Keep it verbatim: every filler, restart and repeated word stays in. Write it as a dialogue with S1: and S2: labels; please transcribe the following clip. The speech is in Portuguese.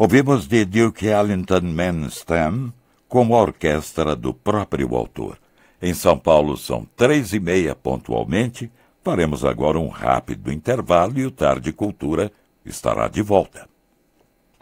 S1: Ouvimos de Duke Ellington Man Stem com a orquestra do próprio autor. Em São Paulo são três e meia pontualmente. Faremos agora um rápido intervalo e o Tarde Cultura estará de volta.